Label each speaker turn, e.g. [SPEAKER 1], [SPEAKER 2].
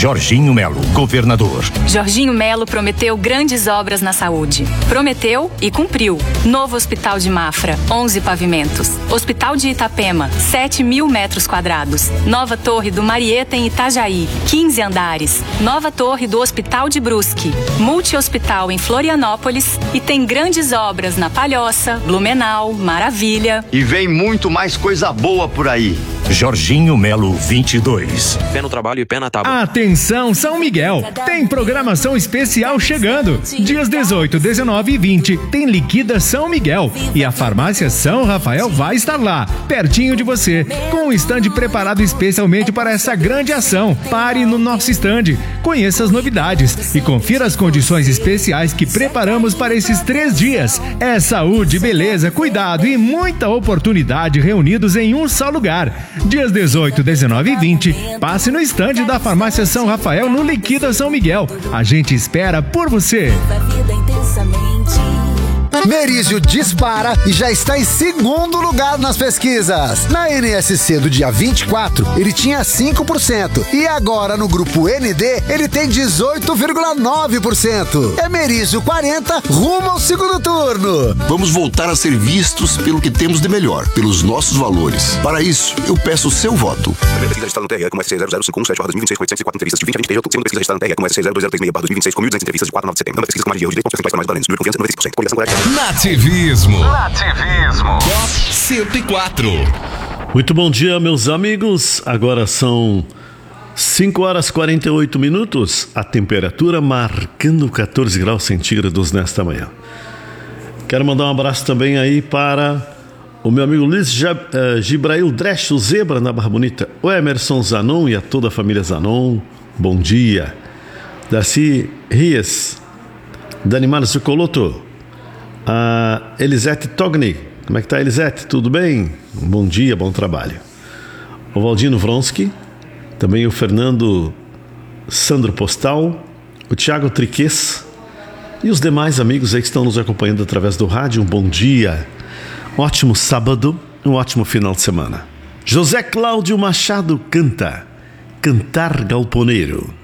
[SPEAKER 1] Jorginho Melo, governador.
[SPEAKER 2] Jorginho Melo prometeu grandes obras na saúde. Prometeu e cumpriu. Novo Hospital de Mafra, 11 pavimentos. Hospital de Itapema, 7.000 metros quadrados. Nova Torre do Marieta em Itajaí, 15 andares. Nova Torre do Hospital de Brusque. Multi-hospital em Florianópolis. E tem grandes obras na Palhoça, Blumenau, Maravilha.
[SPEAKER 3] E vem muito mais coisa boa por aí.
[SPEAKER 1] Jorginho Melo 22.
[SPEAKER 4] Pé no trabalho e pé na tábua.
[SPEAKER 5] Atenção, São Miguel! Tem programação especial chegando. Dias 18, 19 e 20 tem Liquida São Miguel. E a farmácia São Rafael vai estar lá, pertinho de você, com um estande preparado especialmente para essa grande ação. Pare no nosso estande, conheça as novidades e confira as condições especiais que preparamos para esses 3 dias. É saúde, beleza, cuidado e muita oportunidade reunidos em um só lugar. Dias 18, 19 e 20, passe no estande da farmácia São Rafael no Liquida São Miguel. A gente espera por você.
[SPEAKER 6] Merizio dispara e já está em segundo lugar nas pesquisas. Na NSC do dia 24, ele tinha 5%. E agora no grupo ND, ele tem 18,9%. É Merizio 40, rumo ao segundo turno.
[SPEAKER 7] Vamos voltar a ser vistos pelo que temos de melhor, pelos nossos valores. Para isso, eu peço o seu voto.
[SPEAKER 8] Pesquisa registrada no TRE com SC005117/2026 com 804 entrevistas de 20 a 23 de outubro. Segunda pesquisa registrada no TRE com SC02036/2026 com 1.200 entrevistas de 4 a 9 de setembro. Nova pesquisa com margem de erro de 10 pontos percentuais mais valentes. Número de confiança 95%. Coligação correta.
[SPEAKER 9] Nativismo. Top 104.
[SPEAKER 10] Muito bom dia, meus amigos. Agora são 5 horas e 48 minutos. A temperatura marcando 14 graus centígrados nesta manhã. Quero mandar um abraço também aí para o meu amigo Luiz Gibrail Dresch, o Zebra, na Barra Bonita. O Emerson Zanon e a toda a família Zanon. Bom dia. Darcy Rias, Dani Márcio Coloto. A Elisete Togni. Como é que tá, Elisete? Tudo bem? Bom dia, bom trabalho. O Valdino Vronsky, também o Fernando Sandro Postal, o Thiago Triques e os demais amigos aí que estão nos acompanhando através do rádio. Um bom dia, um ótimo sábado, um ótimo final de semana. José Cláudio Machado canta Cantar Galponeiro.